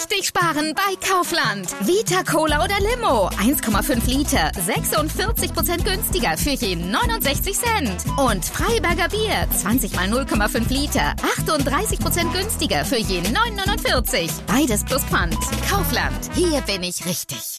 richtig sparen bei Kaufland. Vita Cola oder Limo, 1,5 Liter, 46% günstiger für je 69 Cent. Und Freiberger Bier, 20 mal 0,5 Liter, 38% günstiger für je 9,49. Beides plus Pfand. Kaufland, hier bin ich richtig.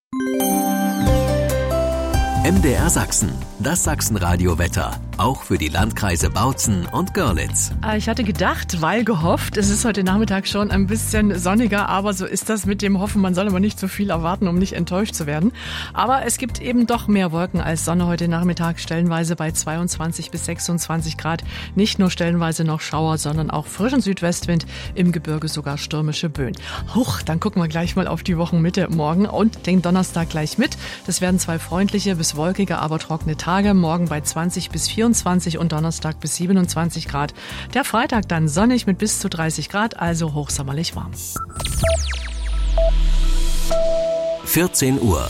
MDR Sachsen, das Sachsenradio-Wetter. Auch für die Landkreise Bautzen und Görlitz. Ich hatte gedacht, weil gehofft, es ist heute Nachmittag schon ein bisschen sonniger, aber so ist das mit dem Hoffen. Man soll aber nicht so viel erwarten, um nicht enttäuscht zu werden. Aber es gibt eben doch mehr Wolken als Sonne heute Nachmittag, stellenweise bei 22 bis 26 Grad. Nicht nur stellenweise noch Schauer, sondern auch frischen Südwestwind, im Gebirge sogar stürmische Böen. Huch, dann gucken wir gleich mal auf die Wochenmitte morgen und den Donnerstag gleich mit. Das werden 2 freundliche bis wolkige, aber trockene Tage. Morgen bei 20 bis 24 und Donnerstag bis 27 Grad. Der Freitag dann sonnig mit bis zu 30 Grad, also hochsommerlich warm. 14 Uhr.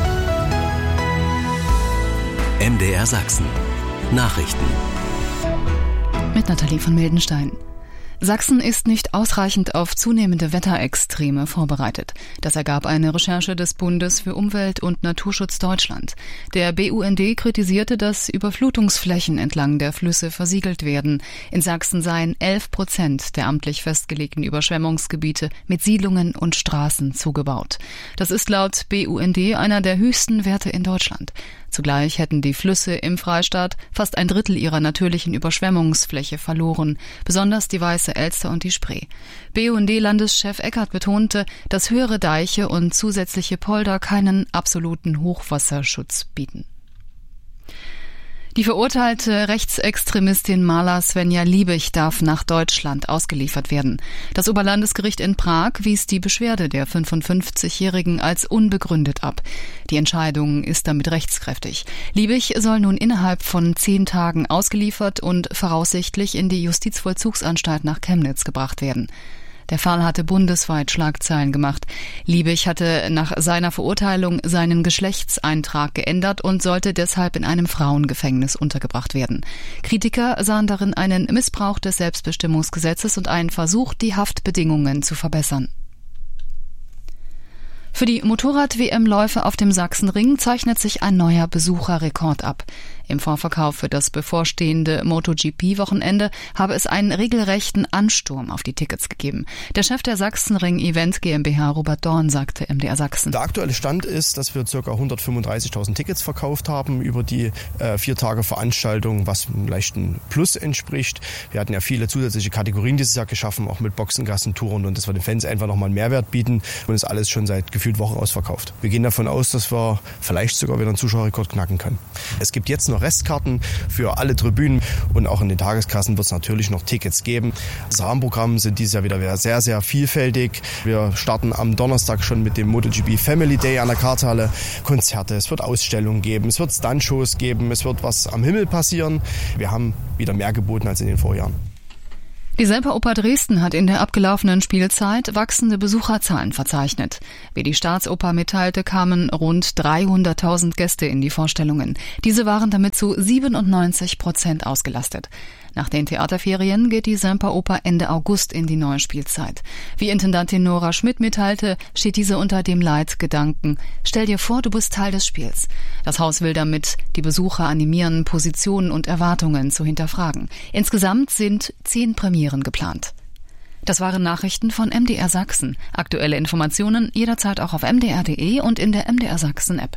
MDR Sachsen. Nachrichten. Mit Nathalie von Mildenstein. Sachsen ist nicht ausreichend auf zunehmende Wetterextreme vorbereitet. Das ergab eine Recherche des Bundes für Umwelt und Naturschutz Deutschland. Der BUND kritisierte, dass Überflutungsflächen entlang der Flüsse versiegelt werden. In Sachsen seien 11% der amtlich festgelegten Überschwemmungsgebiete mit Siedlungen und Straßen zugebaut. Das ist laut BUND einer der höchsten Werte in Deutschland. Zugleich hätten die Flüsse im Freistaat fast 1/3 ihrer natürlichen Überschwemmungsfläche verloren, besonders die Weiße Elster und die Spree. BUND-Landeschef Eckert betonte, dass höhere Deiche und zusätzliche Polder keinen absoluten Hochwasserschutz bieten. Die verurteilte Rechtsextremistin Mala Svenja Liebig darf nach Deutschland ausgeliefert werden. Das Oberlandesgericht in Prag wies die Beschwerde der 55-Jährigen als unbegründet ab. Die Entscheidung ist damit rechtskräftig. Liebig soll nun innerhalb von 10 Tagen ausgeliefert und voraussichtlich in die Justizvollzugsanstalt nach Chemnitz gebracht werden. Der Fall hatte bundesweit Schlagzeilen gemacht. Liebig hatte nach seiner Verurteilung seinen Geschlechtseintrag geändert und sollte deshalb in einem Frauengefängnis untergebracht werden. Kritiker sahen darin einen Missbrauch des Selbstbestimmungsgesetzes und einen Versuch, die Haftbedingungen zu verbessern. Für die Motorrad-WM-Läufe auf dem Sachsenring zeichnet sich ein neuer Besucherrekord ab. Im Vorverkauf für das bevorstehende MotoGP-Wochenende habe es einen regelrechten Ansturm auf die Tickets gegeben. Der Chef der Sachsenring Event GmbH, Robert Dorn, sagte MDR Sachsen. Der aktuelle Stand ist, dass wir ca. 135.000 Tickets verkauft haben über die 4 Tage Veranstaltung, was einem leichten Plus entspricht. Wir hatten ja viele zusätzliche Kategorien dieses Jahr geschaffen, auch mit Boxengassen, Touren, und dass wir den Fans einfach nochmal einen Mehrwert bieten, und ist alles schon seit gefühlt Wochen ausverkauft. Wir gehen davon aus, dass wir vielleicht sogar wieder einen Zuschauerrekord knacken können. Es gibt jetzt noch Restkarten für alle Tribünen und auch in den Tageskassen wird es natürlich noch Tickets geben. Das Rahmenprogramm sind dieses Jahr wieder sehr, sehr vielfältig. Wir starten am Donnerstag schon mit dem MotoGP Family Day an der Karthalle. Konzerte, es wird Ausstellungen geben, es wird Stuntshows geben, es wird was am Himmel passieren. Wir haben wieder mehr geboten als in den Vorjahren. Die Semperoper Dresden hat in der abgelaufenen Spielzeit wachsende Besucherzahlen verzeichnet. Wie die Staatsoper mitteilte, kamen rund 300.000 Gäste in die Vorstellungen. Diese waren damit zu 97% ausgelastet. Nach den Theaterferien geht die Semperoper Ende August in die neue Spielzeit. Wie Intendantin Nora Schmidt mitteilte, steht diese unter dem Leitgedanken: Stell dir vor, du bist Teil des Spiels. Das Haus will damit die Besucher animieren, Positionen und Erwartungen zu hinterfragen. Insgesamt sind 10 Premieren geplant. Das waren Nachrichten von MDR Sachsen. Aktuelle Informationen jederzeit auch auf mdr.de und in der MDR Sachsen App.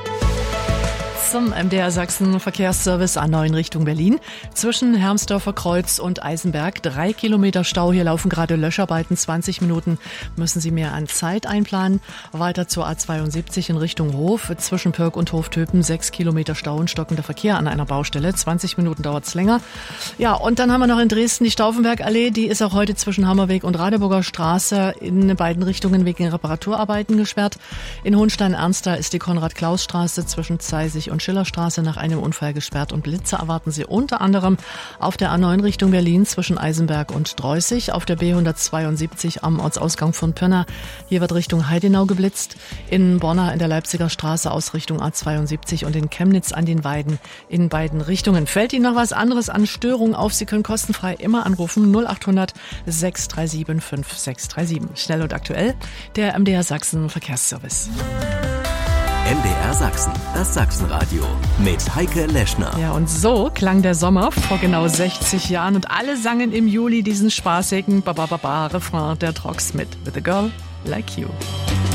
Zum MDR Sachsen Verkehrsservice A9 Richtung Berlin. Zwischen Hermsdorfer Kreuz und Eisenberg 3 Kilometer Stau. Hier laufen gerade Löscharbeiten. 20 Minuten müssen Sie mehr an Zeit einplanen. Weiter zur A72 in Richtung Hof. Zwischen Pörk und Hoftöpen 6 Kilometer Stau und stockender Verkehr an einer Baustelle. 20 Minuten dauert es länger. Ja, und dann haben wir noch in Dresden die Stauffenbergallee. Die ist auch heute zwischen Hammerweg und Radeburger Straße in beiden Richtungen wegen Reparaturarbeiten gesperrt. In Hohenstein-Ernster ist die Konrad-Klaus-Straße zwischen Zeisig und Schillerstraße nach einem Unfall gesperrt und Blitze erwarten Sie unter anderem auf der A9 Richtung Berlin zwischen Eisenberg und Dreußig, auf der B172 am Ortsausgang von Pirna. Hier wird Richtung Heidenau geblitzt, in Borna in der Leipziger Straße aus Richtung A72 und in Chemnitz an den Weiden in beiden Richtungen. Fällt Ihnen noch was anderes an Störungen auf? Sie können kostenfrei immer anrufen 0800 637 5637. Schnell und aktuell, der MDR Sachsen Verkehrsservice. MDR Sachsen, das Sachsenradio mit Heike Leschner. Ja, und so klang der Sommer vor genau 60 Jahren und alle sangen im Juli diesen spaßigen Refrain der Trox mit With a Girl Like You.